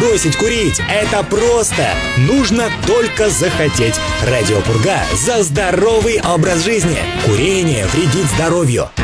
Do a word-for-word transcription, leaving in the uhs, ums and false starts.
бросить курить – это просто. Нужно только захотеть. Радио Пурга за здоровый образ жизни. Курение вредит здоровью.